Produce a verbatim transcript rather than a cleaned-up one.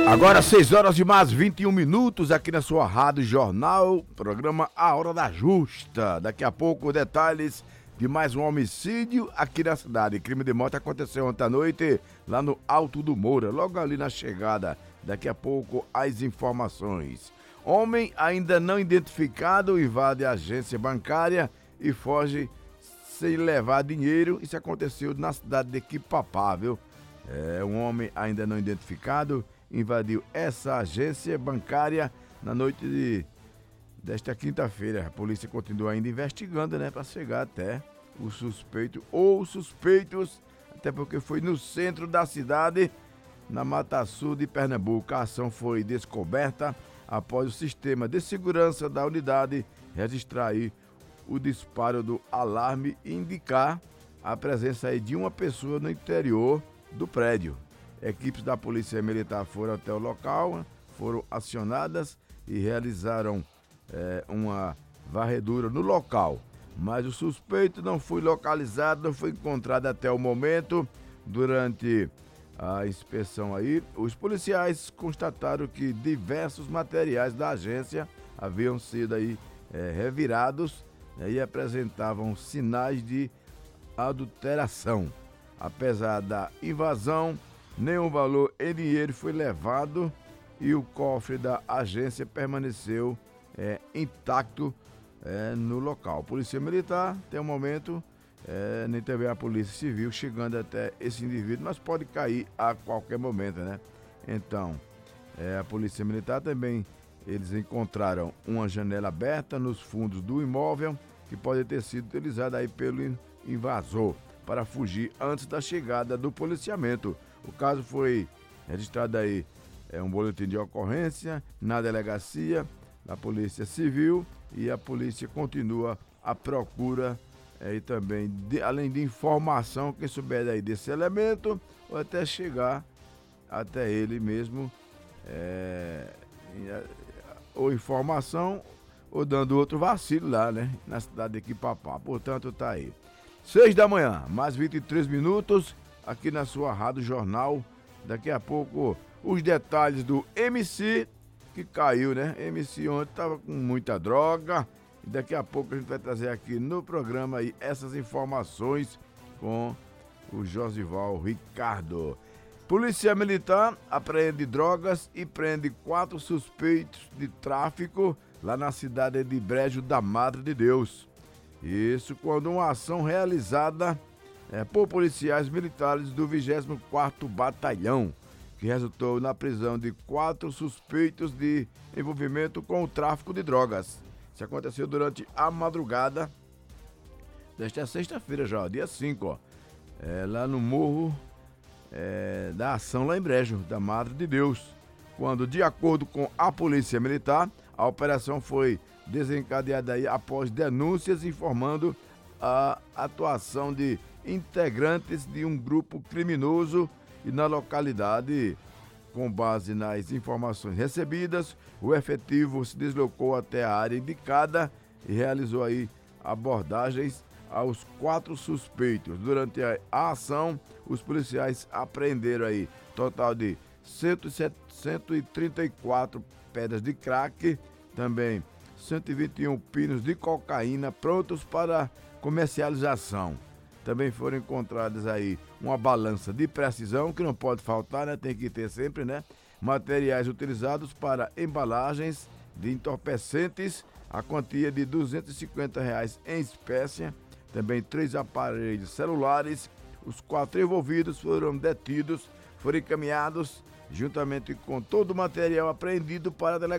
Agora seis horas e mais vinte e um minutos aqui na sua Rádio Jornal, programa A Hora da Justa. Daqui a pouco detalhes de mais um homicídio aqui na cidade. Crime de morte aconteceu ontem à noite lá no Alto do Moura, logo ali na chegada. Daqui a pouco as informações. Homem ainda não identificado invade a agência bancária e foge sem levar dinheiro. Isso aconteceu na cidade de Quipapá, viu? É, um homem ainda não identificado invadiu essa agência bancária na noite de, desta quinta-feira. A polícia continua ainda investigando, né, para chegar até o suspeito ou suspeitos, até porque foi no centro da cidade, na Mata Sul de Pernambuco. A ação foi descoberta após o sistema de segurança da unidade registrar aí o disparo do alarme e indicar a presença aí de uma pessoa no interior do prédio. Equipes da Polícia Militar foram até o local, foram acionadas e realizaram é, uma varredura no local. Mas o suspeito não foi localizado, não foi encontrado até o momento. Durante a inspeção aí, os policiais constataram que diversos materiais da agência haviam sido aí é, revirados, né, e apresentavam sinais de adulteração. Apesar da invasão, nenhum valor em dinheiro foi levado e o cofre da agência permaneceu é, intacto é, no local. Polícia Militar, até o momento, é, nem também a Polícia Civil chegando até esse indivíduo, mas pode cair a qualquer momento, né? Então, é, a Polícia Militar também, eles encontraram uma janela aberta nos fundos do imóvel que pode ter sido utilizada aí pelo invasor para fugir antes da chegada do policiamento. O caso foi registrado aí, é um boletim de ocorrência na delegacia da Polícia Civil e a polícia continua à procura é, e também, de, além de informação, quem souber aí desse elemento, ou até chegar até ele mesmo, é, ou informação, ou dando outro vacilo lá, né, na cidade de Quipapá. Portanto, tá aí. Seis da manhã, mais vinte e três minutos, aqui na sua Rádio Jornal. Daqui a pouco, os detalhes do M C que caiu, né? M C ontem tava com muita droga. E daqui a pouco a gente vai trazer aqui no programa aí essas informações com o Josival Ricardo. Polícia Militar apreende drogas e prende quatro suspeitos de tráfico lá na cidade de Brejo da Madre de Deus. Isso quando uma ação realizada é, por policiais militares do vigésimo quarto Batalhão, que resultou na prisão de quatro suspeitos de envolvimento com o tráfico de drogas. Isso aconteceu durante a madrugada desta sexta-feira já, dia cinco, ó, é, lá no morro é, da ação lá em Brejo, da Madre de Deus, quando, de acordo com a Polícia Militar, a operação foi desencadeada aí após denúncias informando a atuação de integrantes de um grupo criminoso e na localidade. Com base nas informações recebidas, o efetivo se deslocou até a área indicada e realizou aí abordagens aos quatro suspeitos. Durante a ação, os policiais apreenderam aí total de cento e trinta e quatro pedras de crack, também cento e vinte e um pinos de cocaína prontos para comercialização. Também foram encontradas aí uma balança de precisão, que não pode faltar, né? Tem que ter sempre, né? Materiais utilizados para embalagens de entorpecentes, a quantia de duzentos e cinquenta reais em espécie, também três aparelhos celulares. Os quatro envolvidos foram detidos, foram encaminhados juntamente com todo o material apreendido para a delegacia